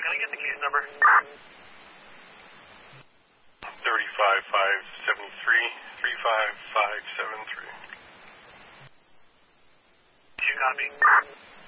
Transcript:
I get the case number? 35573. 35573. You copy?